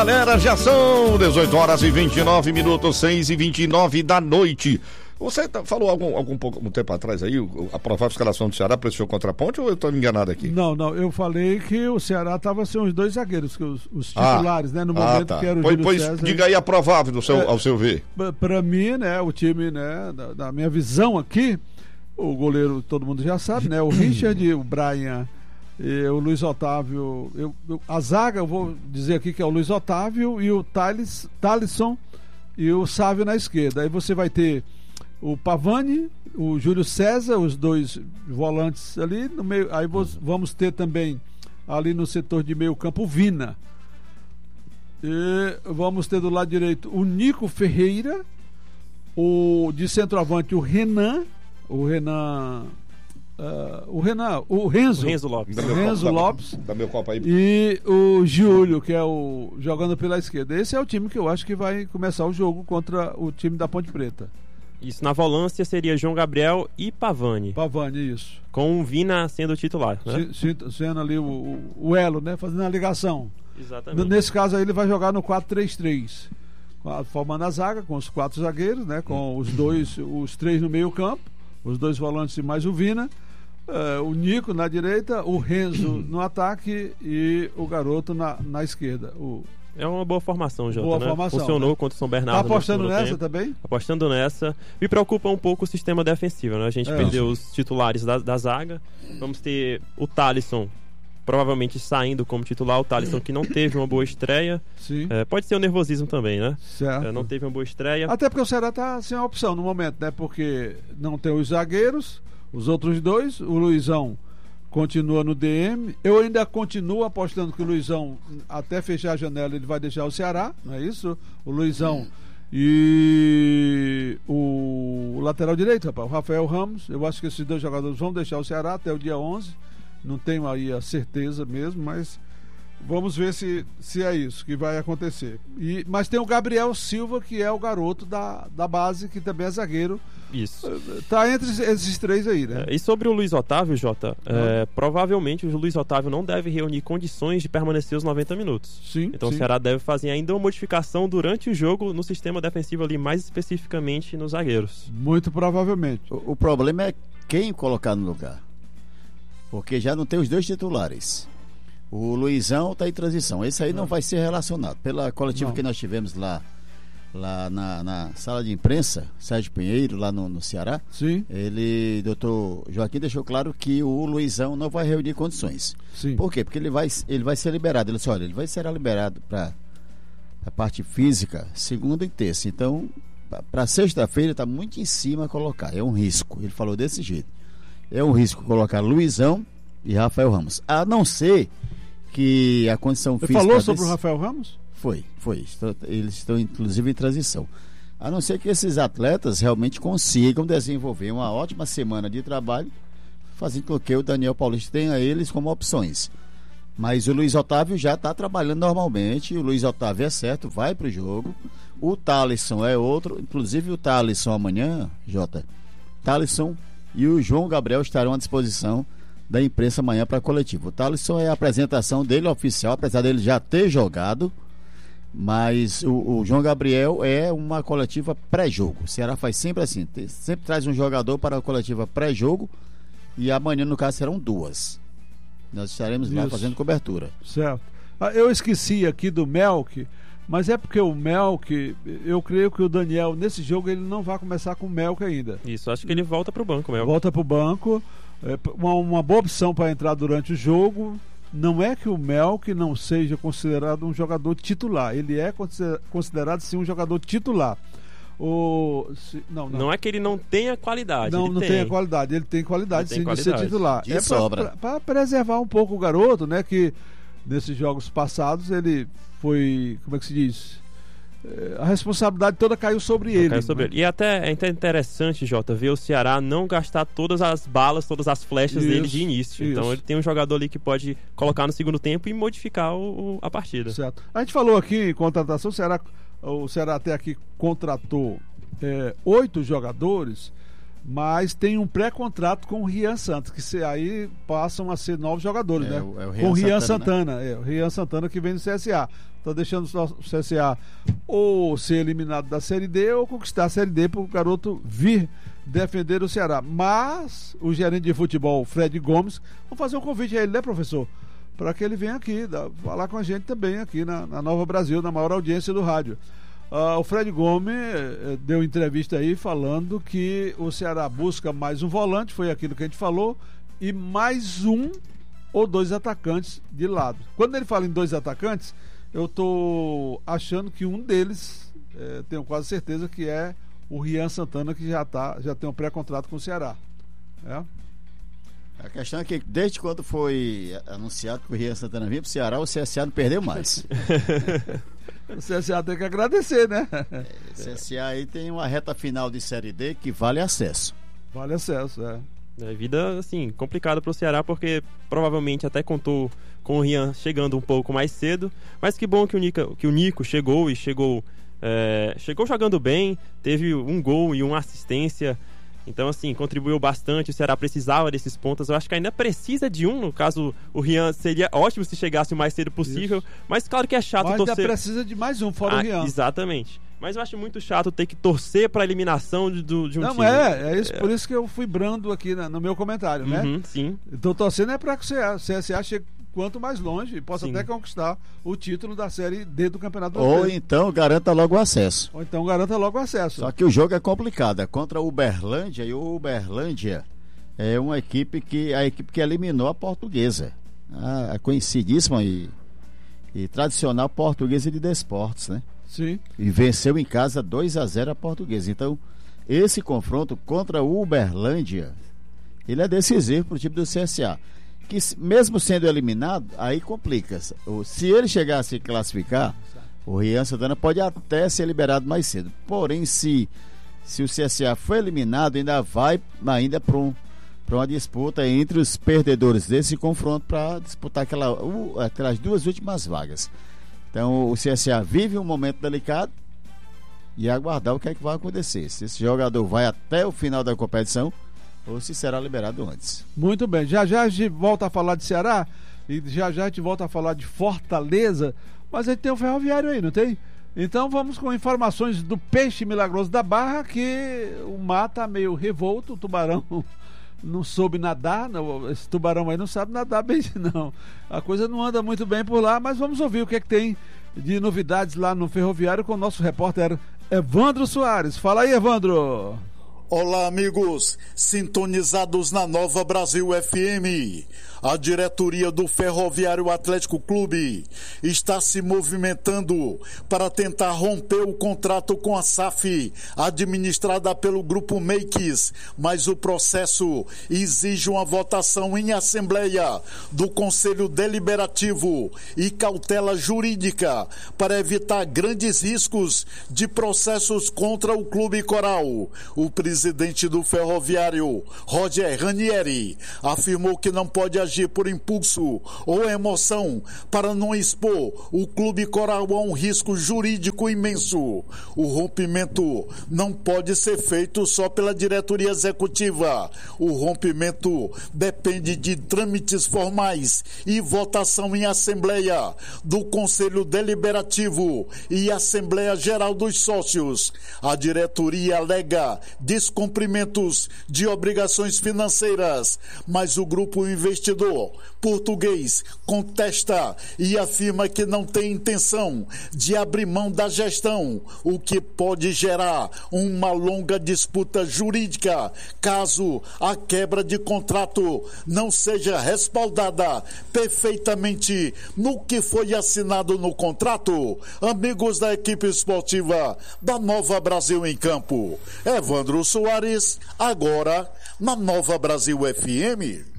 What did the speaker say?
Galera, já são 18 horas e 29 minutos, 6h29 da noite. Você falou algum tempo atrás aí, a provável escalação do Ceará para esse jogo contra a Ponte, ou eu estou enganado aqui? Não, eu falei que o Ceará estava sem os dois zagueiros, que os titulares, né, no momento tá. Que era o Júlio César. Diga aí a provável ao seu ver. Para mim, né, o time, né, da minha visão aqui, o goleiro todo mundo já sabe, né, o Richard, o Brian, o Luiz Otávio, a zaga eu vou dizer aqui que é o Luiz Otávio e o Thalisson e o Sávio na esquerda. Aí você vai ter o Pavani, o Júlio César, os dois volantes ali no meio. Aí vamos ter também ali no setor de meio campo o Vina. E vamos ter do lado direito o Nico Ferreira, de centroavante o Renzo Lopes da meu copo aí. E o Júlio, que é jogando pela esquerda. Esse é o time que eu acho que vai começar o jogo contra o time da Ponte Preta. Isso, na volância seria João Gabriel e Pavani. Isso. Com o Vina sendo o titular, né? Sendo ali o elo, né? Fazendo a ligação. Exatamente. Nesse caso aí ele vai jogar no 4-3-3. Formando a zaga com os 4 zagueiros, né? Com os 3 no meio campo, os 2 volantes e mais o Vina. O Nico na direita, o Renzo no ataque e o garoto na esquerda. É uma boa formação, Jota. Boa formação, funcionou, né? Contra o São Bernardo. Tá apostando nessa também? Apostando nessa. Me preocupa um pouco o sistema defensivo, né? A gente perdeu os titulares da zaga. Vamos ter o Thalisson provavelmente saindo como titular. O Thalisson que não teve uma boa estreia. Sim. Pode ser o nervosismo também, né? Certo. Não teve uma boa estreia. Até porque o Ceará tá sem a opção no momento, né? Porque não tem os zagueiros, os outros 2, o Luizão continua no DM. Eu ainda continuo apostando que o Luizão, até fechar a janela, ele vai deixar o Ceará, não é isso? O Luizão e o lateral direito, rapaz, o Rafael Ramos. Eu acho que esses 2 jogadores vão deixar o Ceará até o dia 11. Não tenho aí a certeza mesmo, mas vamos ver se é isso que vai acontecer. Mas tem o Gabriel Silva, que é o garoto da base, que também é zagueiro. Isso. Tá entre esses 3 aí, né? E sobre o Luiz Otávio, Jota, provavelmente o Luiz Otávio não deve reunir condições de permanecer os 90 minutos. Sim. Então o Ceará deve fazer ainda uma modificação durante o jogo no sistema defensivo ali, mais especificamente nos zagueiros. Muito provavelmente. O problema é quem colocar no lugar. Porque já não tem os 2 titulares. O Luizão está em transição. Esse aí não vai ser relacionado. Pela coletiva que nós tivemos lá na sala de imprensa, Sérgio Pinheiro, lá no Ceará, sim. Doutor Joaquim deixou claro que o Luizão não vai reunir condições. Sim. Por quê? Porque ele vai ser liberado. Ele disse, olha, ele vai ser liberado para a parte física segunda e terça. Então, para sexta-feira está muito em cima colocar. É um risco. Ele falou desse jeito. É um risco colocar Luizão e Rafael Ramos. A não ser que a condição física... Você falou sobre o Rafael Ramos? Foi. Eles estão inclusive em transição. A não ser que esses atletas realmente consigam desenvolver uma ótima semana de trabalho, fazendo com que o Daniel Paulista tenha eles como opções. Mas o Luiz Otávio já está trabalhando normalmente. O Luiz Otávio é certo, vai para o jogo. O Thalisson é outro. Inclusive o Thalisson amanhã, Thalisson e o João Gabriel estarão à disposição da imprensa amanhã para a coletiva. O Thalisson é a apresentação dele oficial, apesar dele já ter jogado. Mas o João Gabriel é uma coletiva pré-jogo. O Ceará faz sempre assim, sempre traz um jogador para a coletiva pré-jogo. E amanhã, no caso, serão 2. Nós estaremos lá fazendo cobertura. Certo. Eu esqueci aqui do Melk, mas é porque o Melk, eu creio que o Daniel, nesse jogo, ele não vai começar com o Melk ainda. Isso, acho que ele volta para o banco, Melk. Volta para o banco. Uma boa opção para entrar durante o jogo. Não é que o Melk não seja considerado um jogador titular. Ele é considerado sim um jogador titular. Não é que ele não tenha qualidade. Não tem qualidade. Ele tem qualidade sim de ser titular. De sobra. Para preservar um pouco o garoto, né? Que nesses jogos passados ele foi, como é que se diz? A responsabilidade toda caiu sobre ele. E até é interessante, Jota, ver o Ceará não gastar todas as balas, todas as flechas dele de início. Então ele tem um jogador ali que pode colocar no segundo tempo e modificar a partida. Certo. A gente falou aqui em contratação, o Ceará até aqui contratou 8 jogadores. mas tem um pré-contrato com o Rian Santos, que aí passam a ser novos jogadores, né? Com o Rian Santana, né? O Rian Santana que vem do CSA. Está deixando o CSA ou ser eliminado da Série D ou conquistar a Série D para o garoto vir defender o Ceará. Mas o gerente de futebol, Fred Gomes, vamos fazer um convite a ele, né, professor? Para que ele venha aqui, falar com a gente também aqui na Nova Brasil, na maior audiência do rádio. O Fred Gomes deu entrevista aí falando que o Ceará busca mais um volante, foi aquilo que a gente falou, e mais um ou dois atacantes de lado. Quando ele fala em dois atacantes, eu estou achando que um deles, tenho quase certeza que é o Rian Santana, que já tem um pré-contrato com o Ceará. A questão é que desde quando foi anunciado que o Rian Santana vinha para o Ceará, o CSA não perdeu mais. O CSA tem que agradecer, né? O CSA aí tem uma reta final de Série D que vale acesso. Vale acesso, É vida, assim, complicada para o Ceará, porque provavelmente até contou com o Rian chegando um pouco mais cedo, mas que bom que o Nico chegou jogando bem, teve um gol e uma assistência. Então, assim, contribuiu bastante. O Ceará precisava desses pontos. Eu acho que ainda precisa de um. No caso, o Rian seria ótimo se chegasse o mais cedo possível. Isso. Mas claro que é chato mas torcer. Ainda precisa de mais um, fora o Rian. Exatamente. Mas eu acho muito chato ter que torcer para a eliminação de um time. Não, é isso, por isso que eu fui brando aqui no meu comentário, né? Sim. Então, torcendo é para que o CSA chegue quanto mais longe e possa até conquistar o título da Série D do Campeonato Brasileiro. Ou então garanta logo o acesso. Só que o jogo é complicado, é contra o Uberlândia, e o Uberlândia é uma equipe que eliminou a Portuguesa, a conhecidíssima e tradicional Portuguesa de Desportos, né? Sim. E venceu em casa 2-0 a Portuguesa. Então, esse confronto contra o Uberlândia, ele é decisivo para o time do CSA. Que mesmo sendo eliminado, aí complica. Se ele chegar a se classificar, o Rian Santana pode até ser liberado mais cedo. Porém, se o CSA for eliminado, ainda vai para uma disputa entre os perdedores desse confronto para disputar aquelas duas últimas vagas. Então o CSA vive um momento delicado e aguardar o que é que vai acontecer. Se esse jogador vai até o final da competição ou se será liberado antes. Muito bem, já a gente volta a falar de Ceará e já a gente volta a falar de Fortaleza, mas a gente tem o Ferroviário aí, não tem? Então vamos com informações do Peixe Milagroso da Barra, que o mar tá meio revolto, o tubarão não soube nadar, esse tubarão aí não sabe nadar bem não, a coisa não anda muito bem por lá, mas vamos ouvir o que é que tem de novidades lá no Ferroviário com o nosso repórter Evandro Soares. Fala aí, Evandro. Olá, amigos, sintonizados na Nova Brasil FM. A diretoria do Ferroviário Atlético Clube está se movimentando para tentar romper o contrato com a SAF, administrada pelo Grupo Makes, mas o processo exige uma votação em assembleia do Conselho Deliberativo e cautela jurídica para evitar grandes riscos de processos contra o Clube Coral. O presidente do Ferroviário, Roger Ranieri, afirmou que não pode agir por impulso ou emoção para não expor o Clube Coral a um risco jurídico imenso. O rompimento não pode ser feito só pela diretoria executiva. O rompimento depende de trâmites formais e votação em assembleia do Conselho Deliberativo e Assembleia Geral dos Sócios. A diretoria alega descumprimentos de obrigações financeiras, mas o grupo investidor português contesta e afirma que não tem intenção de abrir mão da gestão, o que pode gerar uma longa disputa jurídica caso a quebra de contrato não seja respaldada perfeitamente no que foi assinado no contrato. Amigos da equipe esportiva da Nova Brasil em Campo, Evandro Soares, agora na Nova Brasil FM.